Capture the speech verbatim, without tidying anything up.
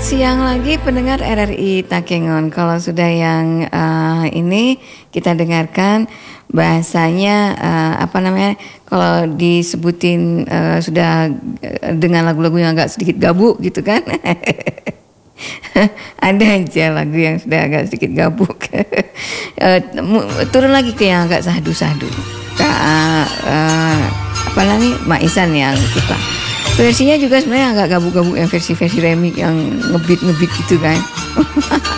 siang lagi pendengar R R I Takengon. Kalau sudah yang uh, ini kita dengarkan bahasanya uh, apa namanya? Kalau disebutin uh, sudah uh, dengan lagu-lagu yang agak sedikit gabuk gitu kan? Ada aja lagu yang sudah agak sedikit gabuk. uh, turun lagi ke yang agak sahdu-sahdu. Uh, uh, apa namanya? Mak Isan yang kita. Versinya juga sebenarnya agak gabuk-gabuk yang versi-versi remix yang ngebeat-ngebeat gitu kan.